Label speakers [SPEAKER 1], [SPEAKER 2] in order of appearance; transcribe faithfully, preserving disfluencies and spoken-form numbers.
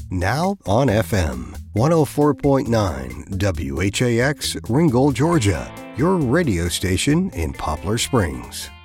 [SPEAKER 1] Now on F M, one oh four point nine W H A X, Ringgold, Georgia, your radio station in Poplar Springs.